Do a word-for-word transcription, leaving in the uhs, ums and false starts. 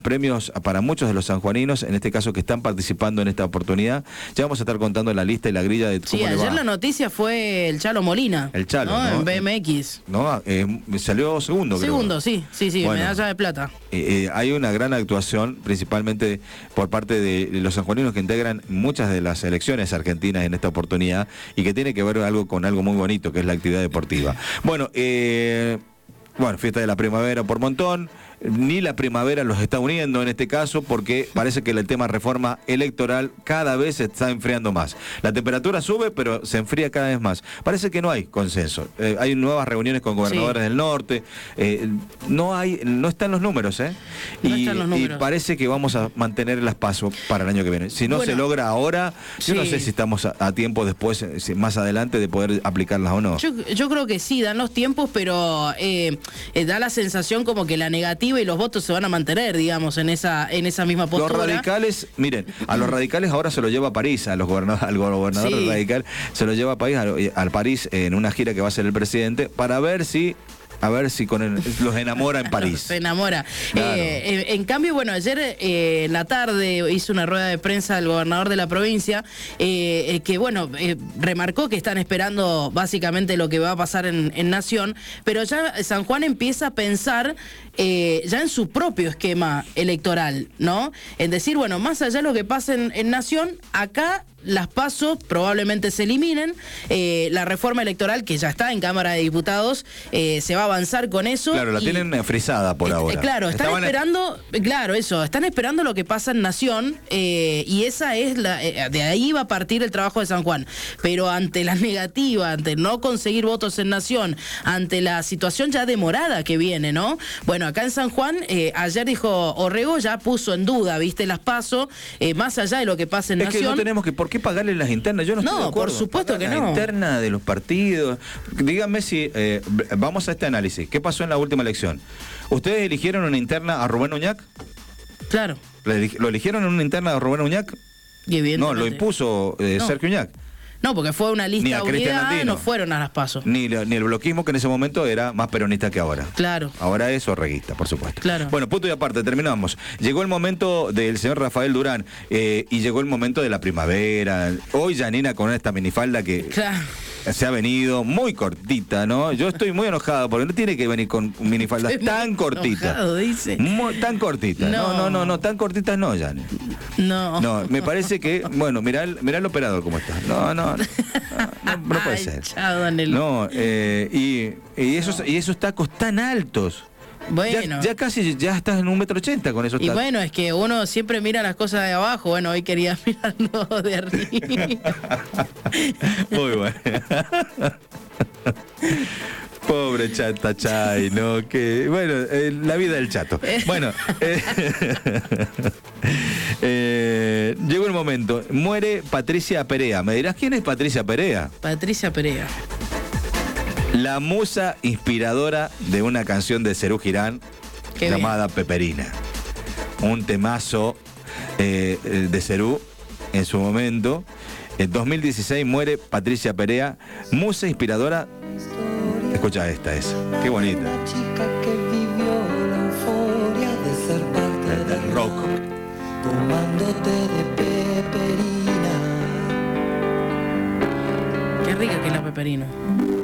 premios para muchos de los sanjuaninos, en este caso que están participando en esta oportunidad. Ya vamos a estar contando la lista y la grilla de cómo sí, le va. ayer la noticia fue el Chalo Molina. El Chalo, ¿no? ¿no? En B M X. No, eh, salió segundo, creo. Segundo, sí, sí, sí, bueno, medalla de plata. Eh, eh, hay una gran actuación, principalmente por parte de los sanjuaninos que integran muchas de las selecciones argentinas en esta oportunidad y que tiene que ver algo con algo muy bonito, que es la actividad deportiva. Bueno, eh... Bueno, fiesta de la primavera por montón, ni la primavera los está uniendo en este caso porque parece que el tema reforma electoral cada vez se está enfriando más. La temperatura sube, pero se enfría cada vez más. Parece que no hay consenso. Eh, hay nuevas reuniones con gobernadores sí. del norte. Eh, no hay, no están los números, ¿eh? No y, están los números. Y parece que vamos a mantener las pasos para el año que viene. Si no bueno, se logra ahora, yo sí. no sé si estamos a, a tiempo después, si, más adelante, de poder aplicarlas o no. Yo, yo creo que sí, dan los tiempos, pero... Eh, Eh, da la sensación como que la negativa y los votos se van a mantener, digamos, en esa en esa misma postura. Los radicales, miren, a los radicales ahora se lo lleva a París, a los gobernadores, al gobernador sí. radical se lo lleva a París, al, al París en una gira que va a hacer el presidente, para ver si A ver si con el, los enamora en París. Se enamora. Claro. Eh, en, en cambio, bueno, ayer eh, en la tarde hizo una rueda de prensa el gobernador de la provincia eh, eh, que, bueno, eh, remarcó que están esperando básicamente lo que va a pasar en, en Nación, pero ya San Juan empieza a pensar eh, ya en su propio esquema electoral, ¿no? En decir, bueno, más allá de lo que pasa en, en Nación, acá las PASO probablemente se eliminen, eh, la reforma electoral que ya está en Cámara de Diputados eh, se va a avanzar con eso. Claro, la y, tienen frisada por eh, ahora. Claro, están Estaban esperando, en... claro, eso, están esperando lo que pasa en Nación eh, y esa es la, eh, de ahí va a partir el trabajo de San Juan. Pero ante la negativa, ante no conseguir votos en Nación, ante la situación ya demorada que viene, ¿no? Bueno, acá en San Juan, eh, ayer dijo Orrego, ya puso en duda, viste, las PASO, eh, más allá de lo que pasa en es Nación. Que no tenemos que, ¿por qué pagarle las internas? Yo no, no estoy de acuerdo. Por supuesto que la no. La interna de los partidos. Díganme si, eh, vamos a este análisis. ¿Qué pasó en la última elección? ¿Ustedes eligieron una interna a Rubén Uñac? Claro. ¿Lo eligieron en una interna a Rubén Uñac? No, lo impuso eh, no. Sergio Uñac. No, porque fue una lista unida, no fueron a las PASO. Ni, ni el bloquismo, que en ese momento era más peronista que ahora. Claro. Ahora es orreguista, por supuesto. Claro. Bueno, punto y aparte, terminamos. Llegó el momento del señor Rafael Durán eh, y llegó el momento de la primavera. Hoy Janina con esta minifalda que... Claro. Se ha venido muy cortita, ¿no? Yo estoy muy enojado porque no tiene que venir con minifaldas tan cortitas. Enojado, dice. Muy, tan cortitas. No. no, no, no, no, tan cortitas no, Janina. No. No, me parece que, bueno, mirá, mirá el operador cómo está. No, no, no, no, no puede Ay, ser. Chao, Daniel. No, eh, y, y, esos, no. y esos tacos tan altos. Bueno. Ya, ya casi ya estás en un metro ochenta con esos y tacos. Y bueno, es que uno siempre mira las cosas de abajo. Bueno, hoy quería mirarlo de arriba. Muy bueno. Pobre Chata Chay, ¿no? Que, bueno, eh, la vida del chato. Bueno, eh, eh, llegó el momento. Muere Patricia Perea. ¿Me dirás quién es Patricia Perea? Patricia Perea. La musa inspiradora de una canción de Serú Girán Qué llamada bien. Peperina. Un temazo eh, de Serú en su momento. En dos mil dieciséis muere Patricia Perea, musa inspiradora. Escucha esta, es. Qué bonita. Una chica que vivió la euforia de ser parte del, del rock. Tomándote de peperina. Qué rica que es la peperina.